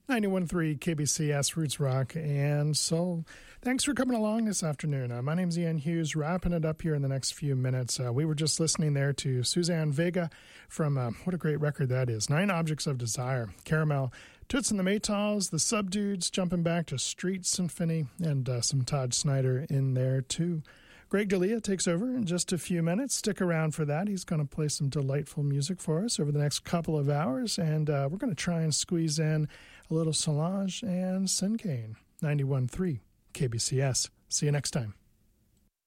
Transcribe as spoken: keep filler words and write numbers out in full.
ninety-one point three K B C S Roots Rock and Soul. Thanks for coming along this afternoon. Uh, my name's Ian Hughes, wrapping it up here in the next few minutes. Uh, we were just listening there to Suzanne Vega from, uh, what a great record that is, Nine Objects of Desire, Caramel, Toots and the Maytals, the Subdudes, jumping back to Street Symphony, and uh, some Todd Snyder in there too. Greg D'Elia takes over in just a few minutes. Stick around for that. He's going to play some delightful music for us over the next couple of hours, and uh, we're going to try and squeeze in a little Solange and Sincane. ninety-one point three K B C S. See you next time.